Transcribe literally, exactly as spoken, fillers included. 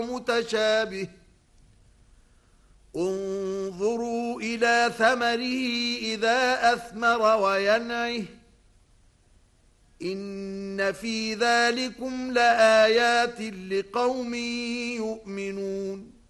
متشابه انظروا إلى ثمره إذا أثمر وينعه إن في ذلكم لآيات لقوم يؤمنون